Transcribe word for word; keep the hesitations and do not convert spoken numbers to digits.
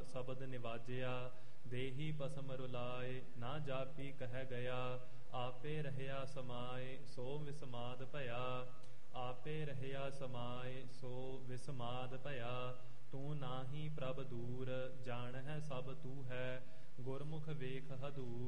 ਸ਼ਬਦ ਨਿਵਾਜਿਆ। ਦੇਹੀ ਭਸਮ ਰੁਲਾਏ ਨਾ ਜਾਪੀ ਕਹਿ ਗਿਆ। ਆਪੇ ਰਹਿਆ ਸਮਾਏ ਸੋ ਵਿਸਮਾਦ ਭਇਆ। ਆਪੇ ਰਹਿਆ ਸਮਾਏ ਸੋ ਵਿਸਮਾਦ ਭਇਆ। ਤੂੰ ਨਾਹੀ ਪ੍ਰਭ ਦੂਰ ਜਾਣਹਿ ਸਭ ਤੂੰ ਹੈ। ਗੁਰਮੁਖ ਵੇਖ ਹਦੂਰ